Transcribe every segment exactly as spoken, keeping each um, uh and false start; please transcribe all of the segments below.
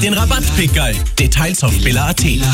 den Rabattpickerl. Details auf billa punkt at.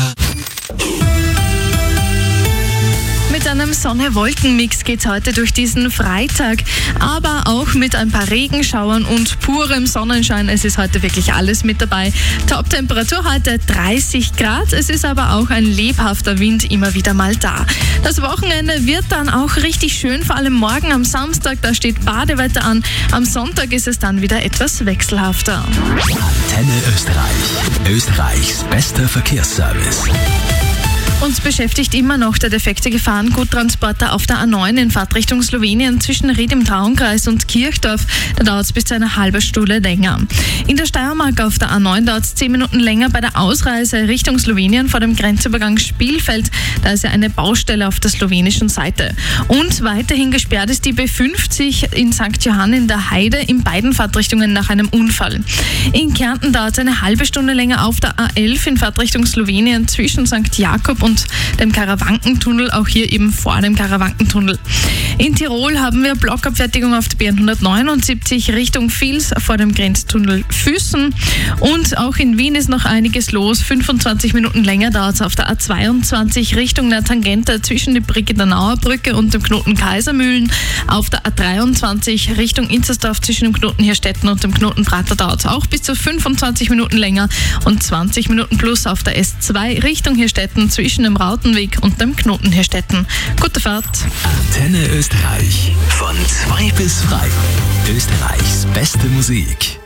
Mit einem Sonne-Wolken-Mix geht's heute durch diesen Freitag, aber auch mit ein paar Regenschauern und purem Sonnenschein. Es ist heute wirklich alles mit dabei. Top-Temperatur heute dreißig Grad. Es ist aber auch ein lebhafter Wind immer wieder mal da. Das Wochenende wird dann auch richtig schön, vor allem morgen am Samstag, da steht Badewetter an. Am Sonntag ist es dann wieder etwas wechselhafter. Antenne Österreich. Österreichs bester Verkehrsservice. Uns beschäftigt immer noch der defekte Gefahrguttransporter auf der A neun in Fahrtrichtung Slowenien zwischen Ried im Traunkreis und Kirchdorf. Da dauert es bis zu einer halben Stunde länger. In der Steiermark auf der A neun dauert es zehn Minuten länger bei der Ausreise Richtung Slowenien vor dem Grenzübergang Spielfeld. Da ist ja eine Baustelle auf der slowenischen Seite. Und weiterhin gesperrt ist die B fünfzig in Sankt Johann in der Heide in beiden Fahrtrichtungen nach einem Unfall. In Kärnten dauert es eine halbe Stunde länger auf der A elf in Fahrtrichtung Slowenien zwischen Sankt Jakob und und dem Karawankentunnel, auch hier eben vor dem Karawankentunnel. In Tirol haben wir Blockabfertigung auf der B hundertneunundsiebzig Richtung Vils vor dem Grenztunnel Füssen. Und auch in Wien ist noch einiges los. fünfundzwanzig Minuten länger dauert es auf der A zweiundzwanzig Richtung der Tangente zwischen der Brigittenauer Brücke und dem Knoten Kaisermühlen. Auf der A dreiundzwanzig Richtung Inzersdorf zwischen dem Knoten Hirstetten und dem Knoten Prater dauert es auch bis zu fünfundzwanzig Minuten länger und zwanzig Minuten plus auf der S zwei Richtung Hirstetten zwischen dem Rautenweg und dem Knoten Hirstetten. Gute Fahrt. Antenne Österreich. Von zwei bis frei. Österreichs beste Musik.